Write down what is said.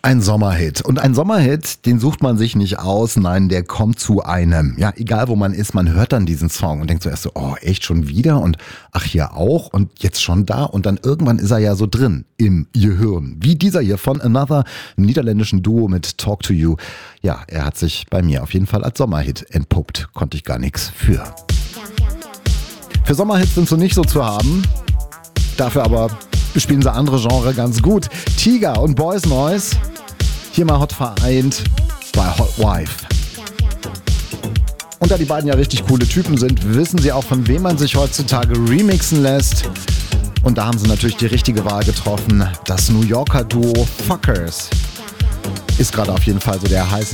Ein Sommerhit. Und ein Sommerhit, den sucht man sich nicht aus, nein, der kommt zu einem. Ja, egal wo man ist, man hört dann diesen Song und denkt so erst so, oh, echt schon wieder? Und ach, hier auch? Und jetzt schon da? Und dann irgendwann ist er ja so drin im Gehirn. Wie dieser hier von Another, einem niederländischen Duo mit Talk to You. Ja, er hat sich bei mir auf jeden Fall als Sommerhit entpuppt. Konnte ich gar nichts für. Für Sommerhits sind so nicht so zu haben. Dafür aber bespielen sie andere Genre ganz gut. Tiger und Boys Noise. Hier mal hot vereint bei Hot Wife. Und da die beiden ja richtig coole Typen sind, wissen sie auch, von wem man sich heutzutage remixen lässt. Und da haben sie natürlich die richtige Wahl getroffen. Das New Yorker Duo Fuckers ist gerade auf jeden Fall so der heiße